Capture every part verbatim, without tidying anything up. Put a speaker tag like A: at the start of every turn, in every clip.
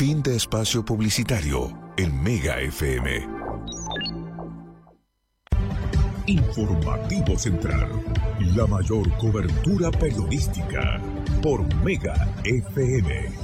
A: Fin de espacio publicitario en Mega F M.
B: Informativo Central, la mayor cobertura periodística por Mega F M.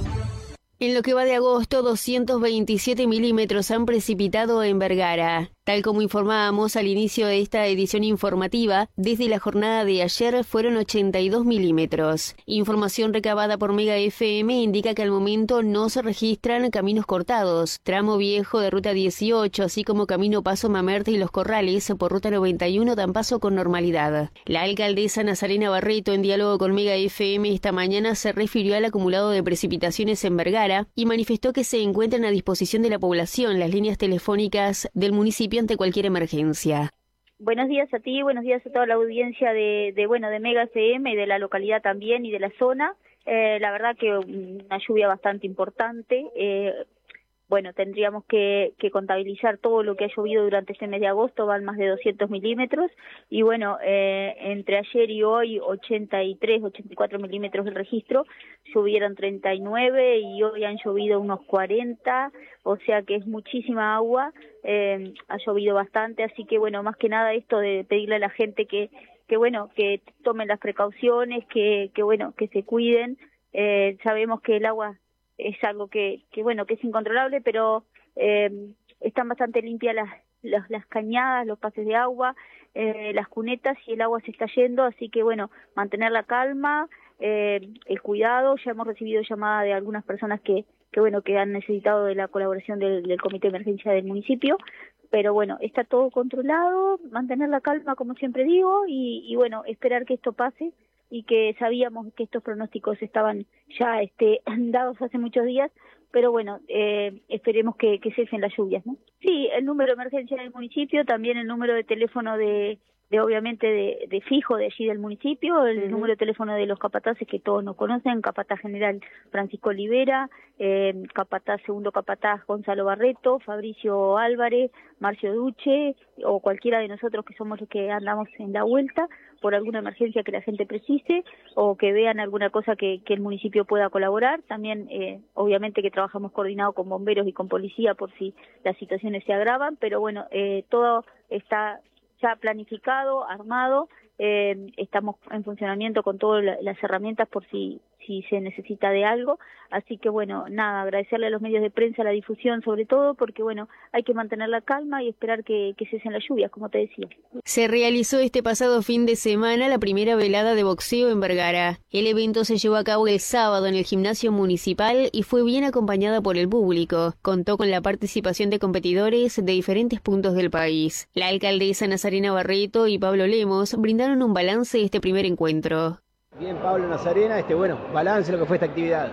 C: En lo que va de agosto, doscientos veintisiete milímetros han precipitado en Vergara. Tal como informábamos al inicio de esta edición informativa, desde la jornada de ayer fueron ochenta y dos milímetros. Información recabada por Mega F M indica que al momento no se registran caminos cortados. Tramo viejo de ruta dieciocho, así como camino Paso Mamerte y Los Corrales por ruta noventa y uno dan paso con normalidad. La alcaldesa Nazarena Barreto, en diálogo con Mega F M esta mañana, se refirió al acumulado de precipitaciones en Vergara y manifestó que se encuentran a disposición de la población las líneas telefónicas del municipio ante cualquier emergencia.
D: Buenos días a ti, buenos días a toda la audiencia de, de bueno de Mega F M y de la localidad también y de la zona. Eh, la verdad que una lluvia bastante importante. Eh, bueno, tendríamos que, que contabilizar todo lo que ha llovido durante este mes de agosto, van más de doscientos milímetros, y bueno, eh, entre ayer y hoy ochenta y tres, ochenta y cuatro milímetros del registro, llovieron treinta y nueve y hoy han llovido unos cuarenta, o sea que es muchísima agua, eh, ha llovido bastante, así que bueno, más que nada esto de pedirle a la gente que, que bueno, que tomen las precauciones, que, que bueno, que se cuiden, eh, sabemos que el agua es algo que, que bueno, que es incontrolable, pero eh, están bastante limpias las, las, las cañadas, los pases de agua, eh, las cunetas, y el agua se está yendo, así que bueno, mantener la calma, eh, el cuidado. Ya hemos recibido llamada de algunas personas que, que bueno, que han necesitado de la colaboración del, del Comité de Emergencia del municipio, pero bueno, está todo controlado, mantener la calma, como siempre digo, y, y bueno, esperar que esto pase, y que sabíamos que estos pronósticos estaban ya este, dados hace muchos días, pero bueno, eh, esperemos que, que cesen las lluvias, ¿no? Sí, el número de emergencia del municipio, también el número de teléfono de, de obviamente, de, de fijo de allí del municipio, el uh-huh. número de teléfono de los capataces que todos nos conocen, capataz general Francisco Olivera, eh, capataz, segundo capataz Gonzalo Barreto, Fabricio Álvarez, Marcio Duche, o cualquiera de nosotros que somos los que andamos en la vuelta, por alguna emergencia que la gente precise o que vean alguna cosa que, que el municipio pueda colaborar. También, eh, obviamente, que trabajamos coordinado con bomberos y con policía por si las situaciones se agravan, pero bueno, eh, todo está ya planificado, armado, eh, estamos en funcionamiento con todas las herramientas por si, si se necesita de algo, así que bueno, nada, agradecerle a los medios de prensa la difusión sobre todo, porque bueno, hay que mantener la calma y esperar que, que cesen las lluvias, como te decía.
C: Se realizó este pasado fin de semana la primera velada de boxeo en Vergara. El evento se llevó a cabo el sábado en el gimnasio municipal y fue bien acompañada por el público. Contó con la participación de competidores de diferentes puntos del país. La alcaldesa Nazarena Barreto y Pablo Lemos brindaron un balance de este primer encuentro.
E: Bien, Pablo Nazarena, este bueno, balance de lo que fue esta actividad.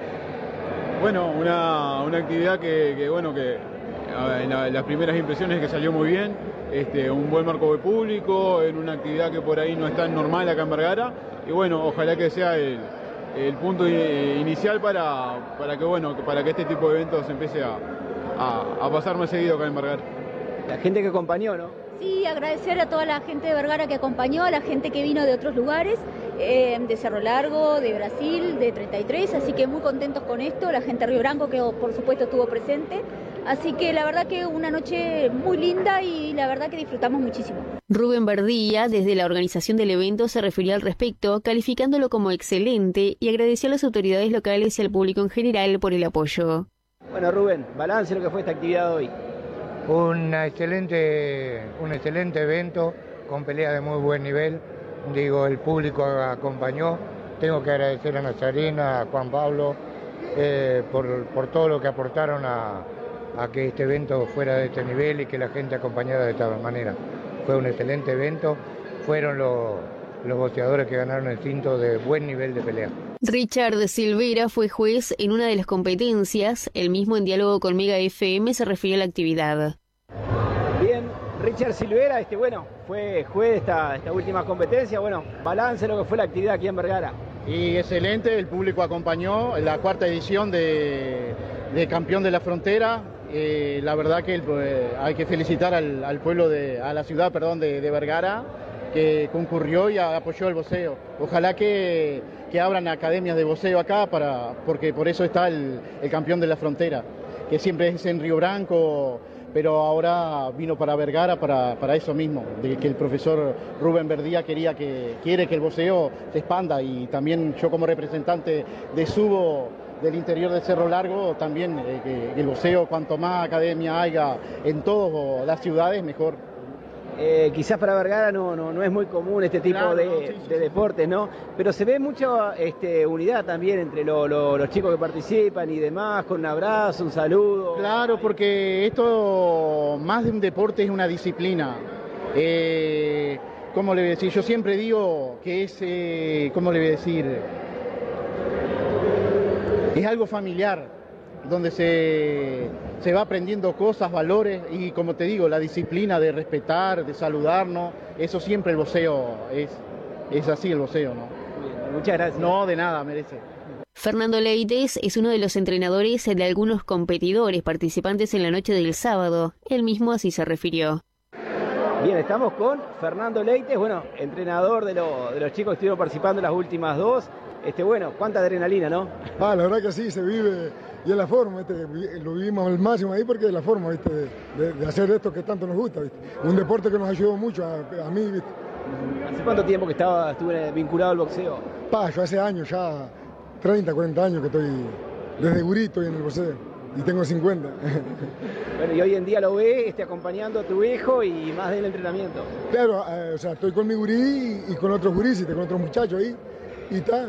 F: Bueno, una, una actividad que, que bueno, que en la, las primeras impresiones es que salió muy bien, este, un buen marco de público, en una actividad que por ahí no es tan normal acá en Vergara, y bueno, ojalá que sea el, el punto inicial para, para que bueno, para que este tipo de eventos empiece a, a, a pasar más seguido acá en Vergara.
E: La gente que acompañó, ¿no?
G: Sí, agradecer a toda la gente de Vergara que acompañó, a la gente que vino de otros lugares, eh, de Cerro Largo, de Brasil, de treinta y tres, así que muy contentos con esto, la gente de Río Branco que por supuesto estuvo presente, así que la verdad que una noche muy linda y la verdad que disfrutamos muchísimo.
C: Rubén Verdía, desde la organización del evento, se refirió al respecto, calificándolo como excelente y agradeció a las autoridades locales y al público en general por el apoyo.
E: Bueno, Rubén, balance de lo que fue esta actividad hoy.
H: Una excelente, un excelente evento con peleas de muy buen nivel. Digo, el público acompañó. Tengo que agradecer a Nazarena, a Juan Pablo, eh, por, por todo lo que aportaron a, a que este evento fuera de este nivel y que la gente acompañara de esta manera. Fue un excelente evento. Fueron los, los boxeadores que ganaron el cinto de buen nivel de pelea.
C: Richard Silvera fue juez en una de las competencias. El mismo, en diálogo con Mega F M, se refirió a la actividad.
E: Bien, Richard Silvera, este, bueno, fue juez de esta, esta última competencia. Bueno, balance de lo que fue la actividad aquí en Vergara.
I: Y excelente, el público acompañó la cuarta edición de, de Campeón de la Frontera. Eh, la verdad que el, eh, hay que felicitar al, al pueblo, de, a la ciudad, perdón, de, de Vergara, que concurrió y apoyó el boxeo. Ojalá que, que abran academias de boxeo acá, para, porque por eso está el, el campeón de la frontera, que siempre es en Río Branco, pero ahora vino para Vergara para, para eso mismo, de que el profesor Rubén Verdía quería que, quiere que el boxeo se expanda, y también yo como representante de Subo del interior del Cerro Largo, también eh, que el boxeo, cuanto más academia haya en todas las ciudades, mejor.
E: Eh, quizás para Vergara no, no, no es muy común este tipo
I: Claro,
E: de,
I: no, sí, sí,
E: de
I: sí.
E: deportes, ¿no? Pero se ve mucha este, unidad también entre lo, lo, los chicos que participan y demás, con un abrazo, un saludo.
I: Claro, porque esto más de un deporte es una disciplina. Eh, ¿Cómo le voy a decir? Yo siempre digo que es, eh, ¿cómo le voy a decir? Es algo familiar, donde se, se va aprendiendo cosas, valores, y como te digo, la disciplina de respetar, de saludarnos, eso siempre el boxeo es, es así el boxeo, ¿no?
E: Muchas gracias.
I: No, de nada, merece.
C: Fernando Leites es uno de los entrenadores de algunos competidores participantes en la noche del sábado. Él mismo así se refirió.
E: Bien, estamos con Fernando Leites, bueno, entrenador de, lo, de los chicos que estuvieron participando en las últimas dos. Este, bueno, cuánta adrenalina, ¿no?
J: Ah, la verdad que sí, se vive, y es la forma, ¿viste? Lo vivimos al máximo ahí porque es la forma, ¿viste? De, de hacer esto que tanto nos gusta, ¿viste? Un deporte que nos ayudó mucho a, a mí, ¿viste?
E: ¿Hace cuánto tiempo que estaba, estuve vinculado al boxeo?
J: Pa, yo hace años, ya treinta, cuarenta años que estoy, desde gurí estoy en el boxeo, y tengo cincuenta.
E: Bueno, y hoy en día lo ves este, acompañando a tu hijo y más del entrenamiento.
J: Claro, eh, o sea, estoy con mi gurí y, y con otros gurís, con otros muchachos ahí, y está.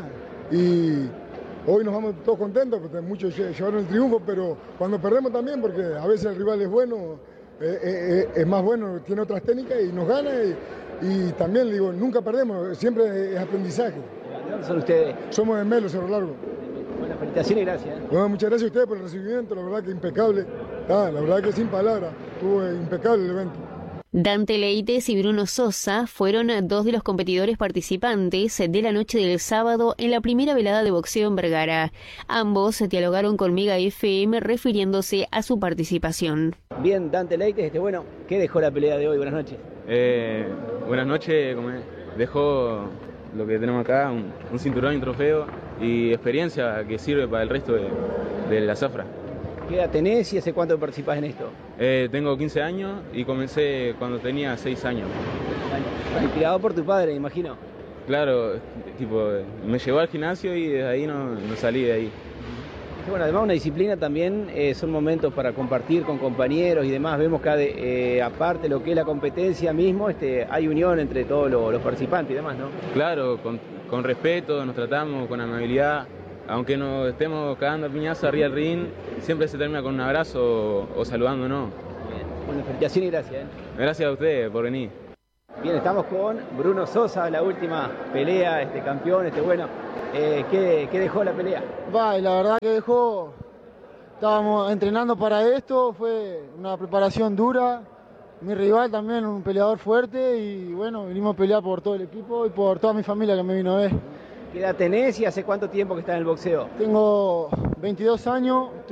J: Y hoy nos vamos todos contentos, porque muchos llevaron el triunfo, pero cuando perdemos también, porque a veces el rival es bueno, eh, eh, es más bueno, tiene otras técnicas y nos gana, y, y también digo, nunca perdemos, siempre es aprendizaje.
E: ¿De dónde son ustedes?
J: Somos de Melo, Cerro Largo.
E: Bueno, felicitaciones y gracias. ¿eh?
J: Bueno, muchas gracias a ustedes por el recibimiento, la verdad que impecable, ah, la verdad que sin palabras, estuvo impecable el evento.
C: Dante Leites y Bruno Sosa fueron dos de los competidores participantes de la noche del sábado en la primera velada de boxeo en Vergara. Ambos dialogaron con Mega F M refiriéndose a su participación.
E: Bien, Dante Leites, este, bueno, ¿qué dejó la pelea de hoy? Buenas noches.
K: Eh, buenas noches, como es, dejó lo que tenemos acá, un, un cinturón y un trofeo y experiencia que sirve para el resto de, de la zafra.
E: ¿Qué edad tenés y hace cuánto participás en esto?
K: Eh, tengo quince años y comencé cuando tenía seis años.
E: Inspirado por tu padre, me imagino.
K: Claro, tipo, me llevó al gimnasio y desde ahí no, no salí de ahí.
E: Bueno, además una disciplina también, eh, son momentos para compartir con compañeros y demás. Vemos que eh, aparte de lo que es la competencia mismo, este, hay unión entre todos los, los participantes y demás, ¿no?
K: Claro, con, con respeto, nos tratamos con amabilidad. Aunque nos estemos cagando a piñazo arriba del ring, siempre se termina con un abrazo o, o saludándonos.
E: Bien. Bueno, felicitaciones y gracias. ¿eh?
K: Gracias a ustedes por venir.
E: Bien, estamos con Bruno Sosa, la última pelea, este campeón, este bueno. Eh, ¿qué, ¿Qué dejó la pelea?
L: Va, y la verdad que dejó, estábamos entrenando para esto, fue una preparación dura. Mi rival también, un peleador fuerte, y bueno, vinimos a pelear por todo el equipo y por toda mi familia que me vino a ver.
E: ¿Qué edad tenés y hace cuánto tiempo que estás en el boxeo?
L: Tengo veintidós años.